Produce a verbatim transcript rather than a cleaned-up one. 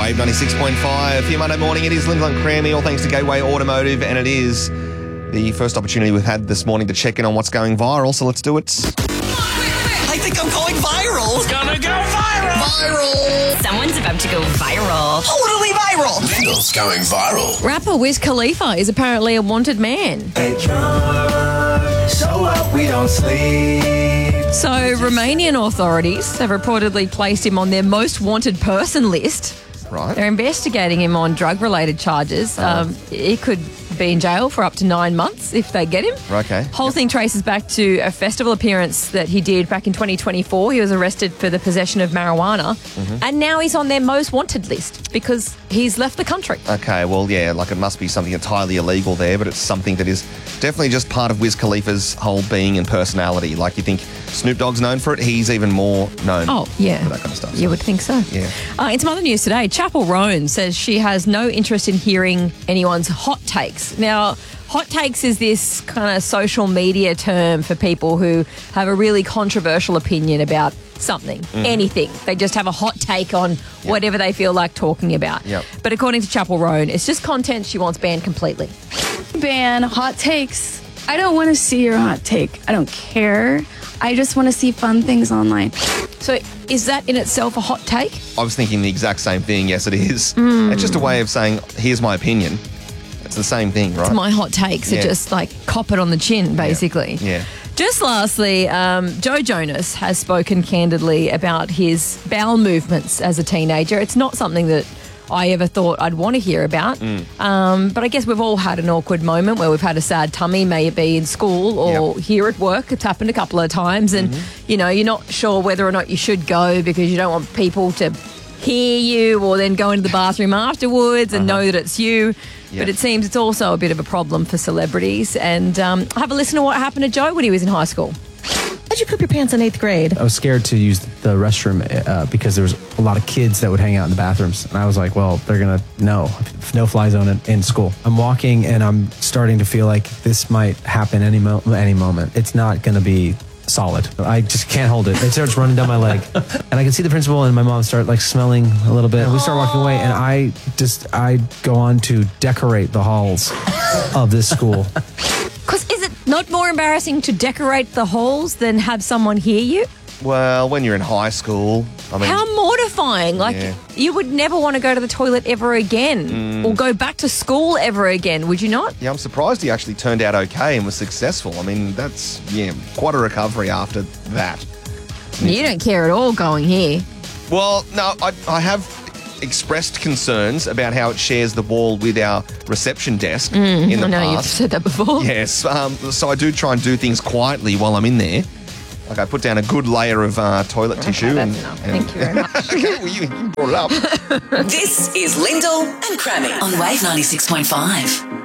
Wave ninety-six point five. Here Monday morning, it is Lyndall and Crammy, all thanks to Gateway Automotive, and it is the first opportunity we've had this morning to check in on what's going viral, so let's do it. I think I'm going viral. It's gonna go viral. Viral. Someone's about to go viral. Totally viral. Lyndall's going viral. Rapper Wiz Khalifa is apparently a wanted man. Hey, drunk, so up, we don't sleep. So Romanian authorities have reportedly placed him on their most wanted person list. Right. They're investigating him on drug-related charges. Um, he could be in jail for up to nine months if they get him. Okay. Whole Yep. thing traces back to a festival appearance that he did back in twenty twenty-four. He was arrested for the possession of marijuana, and now he's on their most wanted list because he's left the country. Okay, well, yeah, like it must be something entirely illegal there, but it's something that is definitely just part of Wiz Khalifa's whole being and personality. Like, you think Snoop Dogg's known for it, he's even more known Oh, yeah. for that kind of stuff. You would think so. Yeah. Uh, in some other news today, Chapel Roan says she has no interest in hearing anyone's hot takes. Now, hot takes is this kind of social media term for people who have a really controversial opinion about something, anything. They just have a hot take on whatever they feel like talking about. Yep. But according to Chapel Roan, it's just content she wants banned completely. Ban hot takes. I don't want to see your hot take. I don't care. I just want to see fun things online. So is that in itself a hot take? I was thinking the exact same thing. Yes, it is. It's just a way of saying, here's my opinion. It's the same thing, right? It's my hot takes. Yeah. Are just like cop it on the chin, basically. Yeah. Just lastly, um, Joe Jonas has spoken candidly about his bowel movements as a teenager. It's not something that I ever thought I'd want to hear about. Um, but I guess we've all had an awkward moment where we've had a sad tummy, may it be in school or Yep. here at work. It's happened a couple of times. And, you know, you're not sure whether or not you should go because you don't want people to hear you or then go into the bathroom afterwards and know that it's you. Yep. But it seems it's also a bit of a problem for celebrities. And um, have a listen to what happened to Joe when he was in high school. How'd you poop your pants in eighth grade? I was scared to use the restroom uh, because there was a lot of kids that would hang out in the bathrooms. And I was like, well, they're going to know. No fly zone in, in school. I'm walking and I'm starting to feel like this might happen any, mo- any moment. It's not going to be solid. I just can't hold it. It starts running down my leg. And I can see the principal and my mom start like smelling a little bit. And we start walking away and I just, I go on to decorate the halls of this school. Because is it not more embarrassing to decorate the halls than have someone hear you? Well, when you're in high school, I mean... How mortifying. Like, Yeah. you would never want to go to the toilet ever again or go back to school ever again, would you not? Yeah, I'm surprised he actually turned out okay and was successful. I mean, that's, yeah, quite a recovery after that. You don't care at all going here. Well, no, I, I have expressed concerns about how it shares the wall with our reception desk in the I know you've past. said that before. Yes, um, so I do try and do things quietly while I'm in there. Like I put down a good layer of uh, toilet tissue. that's and, enough. and- Thank you very much. Okay, well, you, you brought it up. This is Lyndall and Crammy On Wave ninety-six point five.